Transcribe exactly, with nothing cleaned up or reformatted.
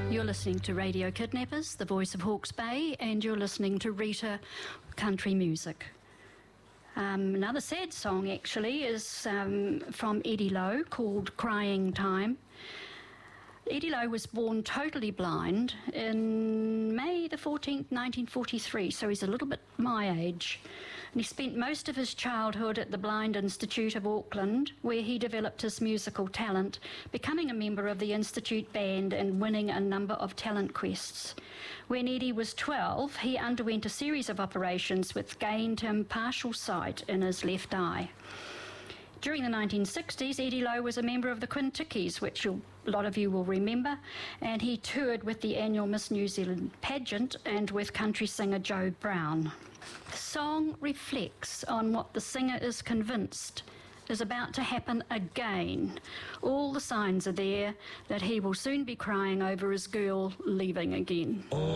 You're listening to Radio Kidnappers, the voice of Hawke's Bay, and you're listening to Rita Country Music. Um, another sad song, actually, is um, from Eddie Lowe, called Crying Time. Eddie Lowe was born totally blind in May the fourteenth, nineteen forty-three, so he's a little bit my age. And he spent most of his childhood at the Blind Institute of Auckland, where he developed his musical talent, becoming a member of the Institute Band and winning a number of talent quests. When Eddie was twelve, he underwent a series of operations which gained him partial sight in his left eye. During the nineteen sixties, Eddie Lowe was a member of the Quintickies, which a lot of you will remember, and he toured with the annual Miss New Zealand pageant and with country singer Joe Brown. The song reflects on what the singer is convinced is about to happen again. All the signs are there that he will soon be crying over his girl leaving again.